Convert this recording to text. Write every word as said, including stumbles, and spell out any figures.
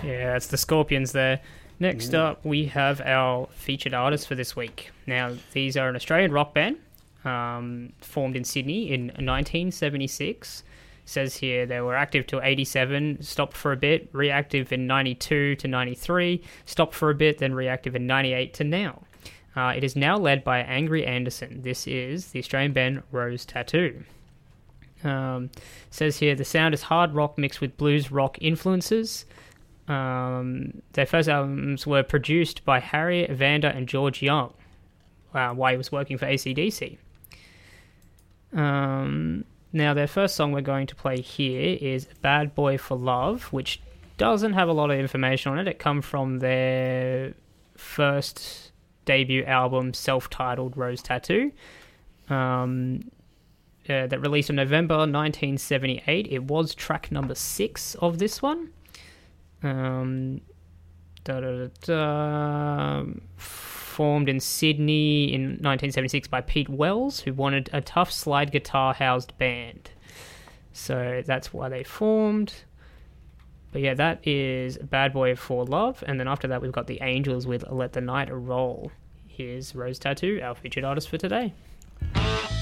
Yeah, it's the Scorpions there. Next Mm. up, we have our featured artists for this week. Now, these are an Australian rock band um, formed in Sydney in nineteen seventy-six. Says here they were active till eighty-seven, stopped for a bit, reactive in ninety-two to ninety-three, stopped for a bit, then reactive in ninety-eight to now. Uh, it is now led by Angry Anderson. This is the Australian band Rose Tattoo. Um, says here the sound is hard rock mixed with blues rock influences. Um, their first albums were produced by Harry Vander and George Young uh, while he was working for A C D C. Um, now, their first song we're going to play here is Bad Boy for Love, which doesn't have a lot of information on it. It comes from their first debut album, self-titled Rose Tattoo, um, uh, that released in November nineteen seventy-eight. It was track number six of this one. Um, da, da, da, da, formed in Sydney in nineteen seventy-six by Pete Wells, who wanted a tough slide guitar housed band. So that's why they formed. But yeah, that is Bad Boy for Love. And then after that, we've got the Angels with Let the Night Roll. Here's Rose Tattoo, our featured artist for today.